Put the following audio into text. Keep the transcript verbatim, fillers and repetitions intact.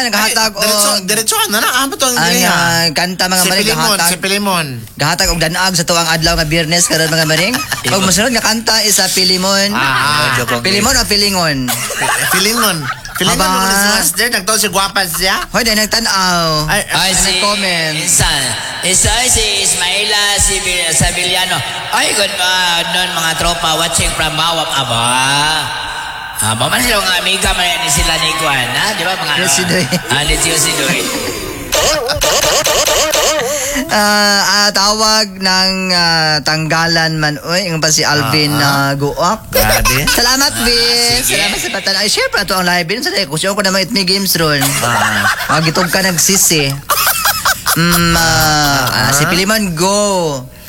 Naghatag og Diretso, diretso na na. Amo to ang ang dili ah, ha. kanta mga Si maring Pilimon, si gahatag. Pilimon. Gahatag og danag sa tuwang adlaw nga Biyernes karon mga maring. Pag mosunod nga kanta isa Pilimon. Ah, Pilimon o Pilingon? Pilimon. Pilimon Aba. mo si Master, nagtaon si Guapa siya. Hoy, dahil nagtanaw. Ay, Ay, si... comment. Isa, isa si Ismaila si Bil- Sabiliano. Ay, good uh, doon mga tropa watching from Mawap. Aba. Aba, man sila mga amiga man ni sila ni Kwan, ha? Di ba mga... Yes, si Doy. Ah, ni Tio si Doy. Ah, ah, tawag ng ah, tanggalan man oy yung pa si Alvin na guok. Grabe. Salamat, Vic. sige. Salamat sa patan. Ay, share pa to ang live din sa dai kusyon ko na mga itmi games ron. Ah, gitog ka nagsisi. Mm, ah, ah, si Piliman go.